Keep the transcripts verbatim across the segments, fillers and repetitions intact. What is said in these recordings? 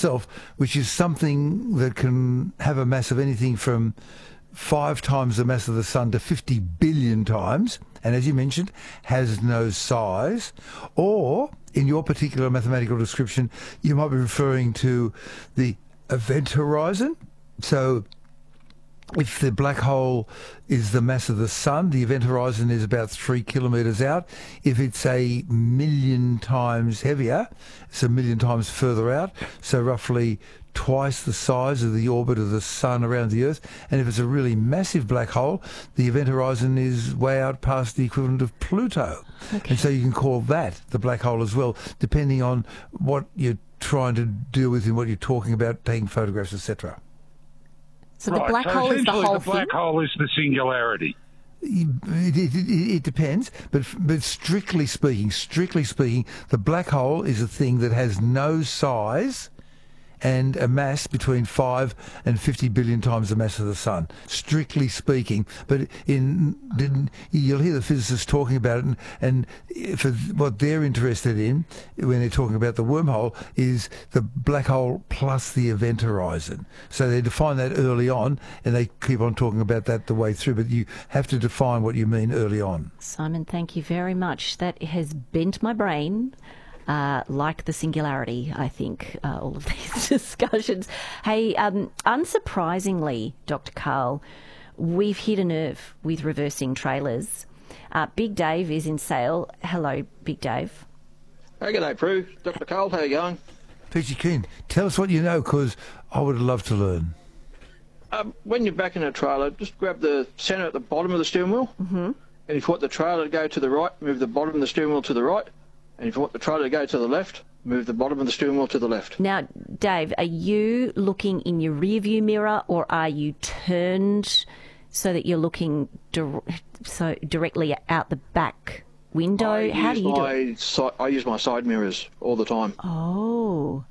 itself, which is something that can have a mass of anything from five times the mass of the sun to fifty billion times, and as you mentioned, has no size. Or, in your particular mathematical description, you might be referring to the event horizon. So if the black hole is the mass of the sun, the event horizon is about three kilometres out. If it's a million times heavier, it's a million times further out, so roughly twice the size of the orbit of the sun around the Earth. And if it's a really massive black hole, the event horizon is way out past the equivalent of Pluto. Okay. And so you can call that the black hole as well, depending on what you're trying to deal with and what you're talking about, taking photographs, et cetera. So right. the black so hole is the whole the black thing? hole is the singularity. It, it, it, it depends, but but strictly speaking, strictly speaking, the black hole is a thing that has no size and a mass between five and fifty billion times the mass of the sun, strictly speaking. But in, in you'll hear the physicists talking about it, and, and for what they're interested in when they're talking about the wormhole is the black hole plus the event horizon. So they define that early on, and they keep on talking about that the way through. But you have to define what you mean early on. Simon, thank you very much. That has bent my brain. Uh, like the singularity, I think, uh, all of these discussions. Hey, um, unsurprisingly, Doctor Karl, we've hit a nerve with reversing trailers. Uh, Big Dave is in Sale. Hello, Big Dave. Hey, g'day, Prue. Doctor Karl, how you going? Peachy Keen, tell us what you know, because I would love to learn. Um, when you're back in a trailer, just grab the centre at the bottom of the steering wheel, mm-hmm. and if you want the trailer to go to the right, move the bottom of the steering wheel to the right. And if you want the trailer to go to the left, move the bottom of the steering wheel to the left. Now, Dave, are you looking in your rear view mirror, or are you turned so that you're looking dir- so directly out the back window? I How use do you my do it? si- I use my side mirrors all the time. Oh.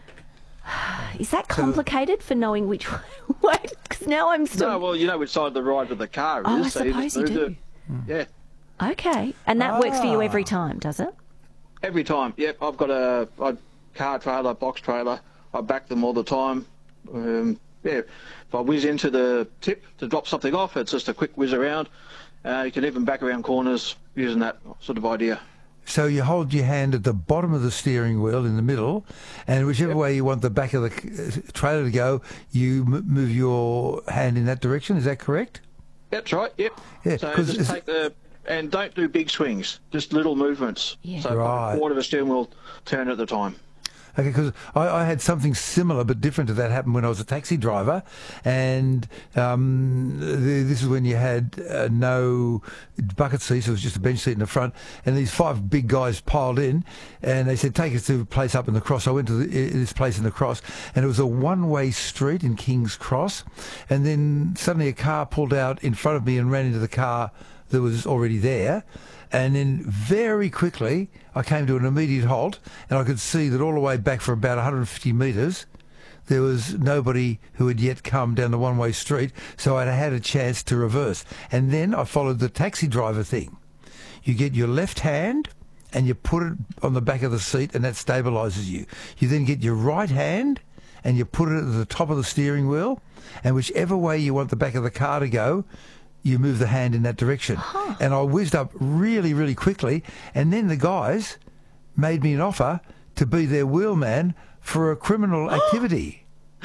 Is that complicated for knowing which way? Because now I'm still... No, well, you know which side the ride of the car is. Oh, I so you suppose just you move do. The, yeah. Okay. And that works for you every time, does it? Every time, yep. I've got a, a car trailer, box trailer. I back them all the time. Um, yeah, if I whiz into the tip to drop something off, it's just a quick whiz around. Uh, you can even back around corners using that sort of idea. So you hold your hand at the bottom of the steering wheel in the middle, and whichever Yep. way you want the back of the trailer to go, you m- move your hand in that direction. Is that correct? That's right, yep. Yeah, so 'cause just it's- take the... And don't do big swings, just little movements. Yeah. So Right. a quarter of a steering wheel turn at the time. Okay, because I, I had something similar but different to that happen when I was a taxi driver, and um, the, this is when you had uh, no bucket seats, it was just a bench seat in the front, and these five big guys piled in, and they said, take us to a place up in the Cross. I went to the, this place in the Cross, and it was a one-way street in King's Cross, and then suddenly a car pulled out in front of me and ran into the car that was already there. And then very quickly, I came to an immediate halt, and I could see that all the way back for about one hundred fifty metres, there was nobody who had yet come down the one-way street, so I had a chance to reverse. And then I followed the taxi driver thing. You get your left hand, and you put it on the back of the seat, and that stabilises you. You then get your right hand, and you put it at the top of the steering wheel, and whichever way you want the back of the car to go, you move the hand in that direction. Huh. And I whizzed up really, really quickly, and then the guys made me an offer to be their wheelman for a criminal activity.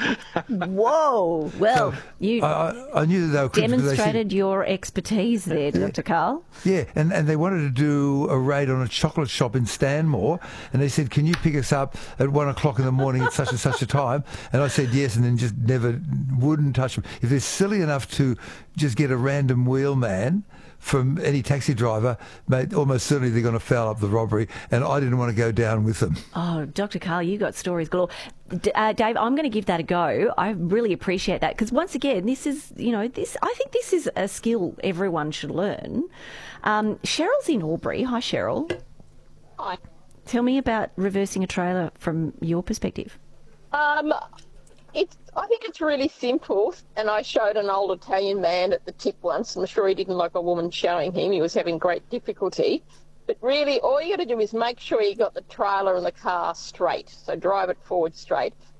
Whoa. Well, So you I, I, I knew that they were criminals, but they said- demonstrated your expertise there, Doctor Karl. Yeah, and, and they wanted to do a raid on a chocolate shop in Stanmore, and they said, can you pick us up at one o'clock in the morning at such and such a time? And I said yes, and then just never, wouldn't touch them. If they're silly enough to just get a random wheelman from any taxi driver, mate, almost certainly they're going to foul up the robbery, and I didn't want to go down with them. Oh, Doctor Karl, you got stories galore. D- uh, Dave, I'm going to give that a go. I really appreciate that, because once again, this is, you know, this. I think this is a skill everyone should learn. Um, Cheryl's in Albury. Hi, Cheryl. Hi. Tell me about reversing a trailer from your perspective. Um, it's. I think it's really simple, and I showed an old Italian man at the tip once. I'm sure he didn't like a woman showing him. He was having great difficulty. But really, all you got to do is make sure you got the trailer and the car straight. So drive it forward straight.